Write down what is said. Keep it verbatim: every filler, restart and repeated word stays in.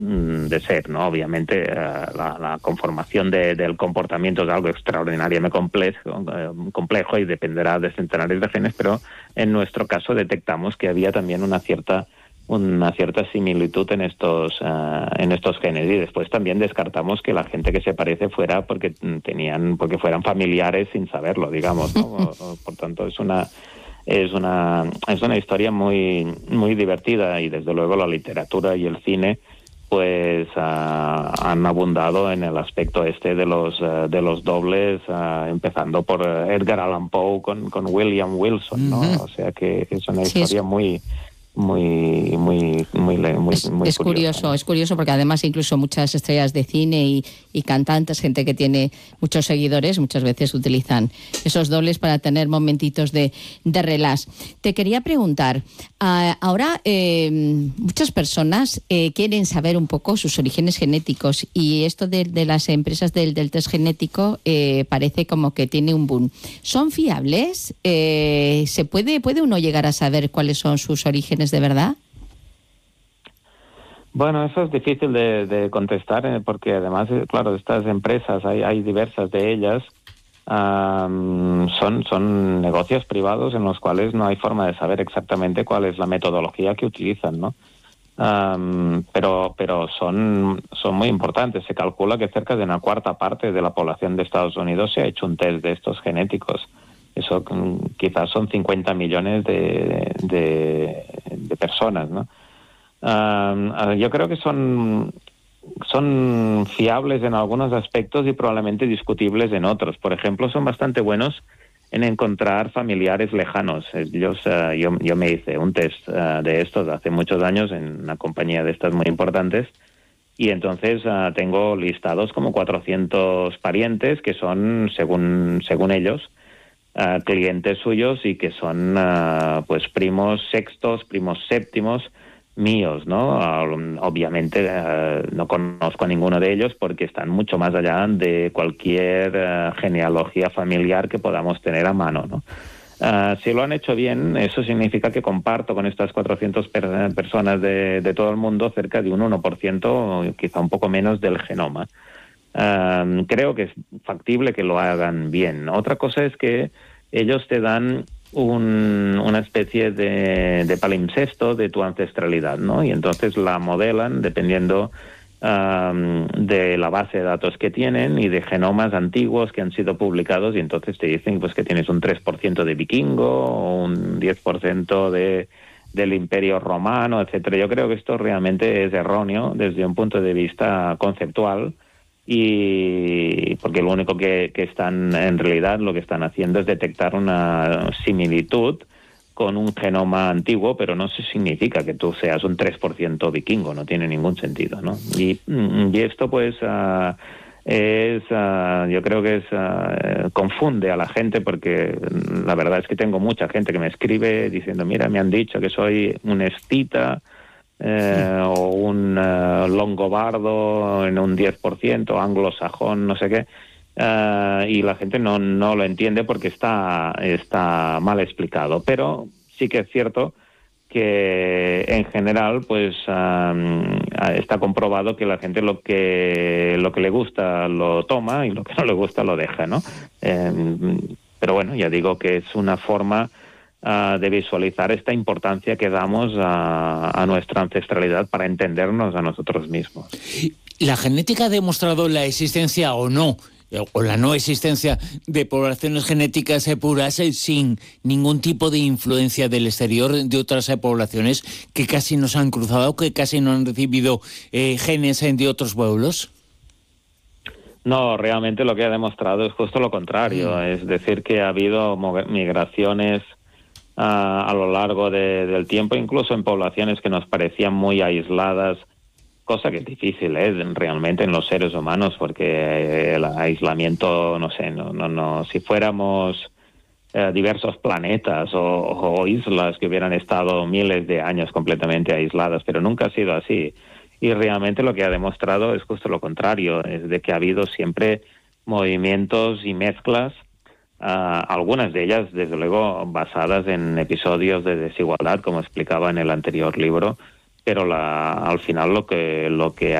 de ser, ¿no? Obviamente eh, la, la conformación de, del comportamiento es algo extraordinariamente complejo, eh, complejo y dependerá de centenares de genes, pero en nuestro caso detectamos que había también una cierta una cierta similitud en estos uh, en estos genes, y después también descartamos que la gente que se parece fuera porque tenían porque fueran familiares sin saberlo, digamos, ¿no? o, o, por tanto es una es una es una historia muy muy divertida, y desde luego la literatura y el cine pues uh, han abundado en el aspecto este de los uh, de los dobles, uh, empezando por Edgar Allan Poe con con William Wilson, ¿no? Uh-huh. O sea que es una historia sí, es... muy muy muy muy muy, es, muy es curiosa, curioso, ¿no? Es curioso porque además incluso muchas estrellas de cine y, y cantantes, gente que tiene muchos seguidores, muchas veces utilizan esos dobles para tener momentitos de, de relax. Te quería preguntar, uh, ahora eh, muchas personas eh, quieren saber un poco sus orígenes genéticos, y esto de, de las empresas del, del test genético eh, parece como que tiene un boom. ¿Son fiables? Eh, ¿se puede, puede uno llegar a saber cuáles son sus orígenes de verdad? Bueno, eso es difícil de, de contestar, eh, porque además, claro, estas empresas, hay, hay diversas de ellas, um, son, son negocios privados en los cuales no hay forma de saber exactamente cuál es la metodología que utilizan, ¿no? Um, pero pero son, son muy importantes. Se calcula que cerca de una cuarta parte de la población de Estados Unidos se ha hecho un test de estos genéticos. Eso um, quizás son cincuenta millones de, de, de personas, ¿no? Uh, yo creo que son, son fiables en algunos aspectos y probablemente discutibles en otros. Por ejemplo, son bastante buenos en encontrar familiares lejanos. Ellos, uh, yo, yo me hice un test uh, de estos hace muchos años en una compañía de estas muy importantes, y entonces uh, tengo listados como cuatrocientos parientes que son, según, según ellos, uh, clientes suyos, y que son uh, pues primos sextos, primos séptimos míos, ¿no? Uh, obviamente uh, no conozco a ninguno de ellos porque están mucho más allá de cualquier uh, genealogía familiar que podamos tener a mano, ¿no? Uh, si lo han hecho bien, eso significa que comparto con estas cuatrocientas per- personas de, de todo el mundo cerca de un uno por ciento, quizá un poco menos, del genoma. Uh, creo que es factible que lo hagan bien. Otra cosa es que ellos te dan Un, una especie de, de palimpsesto de tu ancestralidad, ¿no? Y entonces la modelan dependiendo um, de la base de datos que tienen y de genomas antiguos que han sido publicados, y entonces te dicen pues que tienes un tres por ciento de vikingo o un diez por ciento de, del Imperio Romano, etcétera. Yo creo que esto realmente es erróneo desde un punto de vista conceptual, y porque lo único que, que están, en realidad, lo que están haciendo es detectar una similitud con un genoma antiguo, pero no se significa que tú seas un tres por ciento vikingo, no tiene ningún sentido, ¿no? Y, y esto, pues, uh, es, uh, yo creo que es uh, confunde a la gente, porque la verdad es que tengo mucha gente que me escribe diciendo, mira, me han dicho que soy un escita, Eh, o un uh, longobardo en un diez por ciento, anglosajón, no sé qué, uh, y la gente no, no lo entiende porque está, está mal explicado. Pero sí que es cierto que en general pues um, está comprobado que la gente lo que lo que le gusta lo toma y lo que no le gusta lo deja, ¿no? Eh, pero bueno, ya digo que es una forma Uh, de visualizar esta importancia que damos a, a nuestra ancestralidad para entendernos a nosotros mismos. ¿La genética ha demostrado la existencia o no, o la no existencia de poblaciones genéticas puras sin ningún tipo de influencia del exterior, de otras poblaciones que casi nos han cruzado, que casi no han recibido eh, genes de otros pueblos? No, realmente lo que ha demostrado es justo lo contrario, mm. es decir, que ha habido migraciones Uh, a lo largo de, del tiempo, incluso en poblaciones que nos parecían muy aisladas, cosa que es difícil, ¿eh? Realmente en los seres humanos, porque el aislamiento, no sé, no, no, no, si fuéramos uh, diversos planetas o, o islas que hubieran estado miles de años completamente aisladas, pero nunca ha sido así. Y realmente lo que ha demostrado es justo lo contrario, es de que ha habido siempre movimientos y mezclas, Uh, algunas de ellas, desde luego, basadas en episodios de desigualdad, como explicaba en el anterior libro, pero la, al final lo que lo que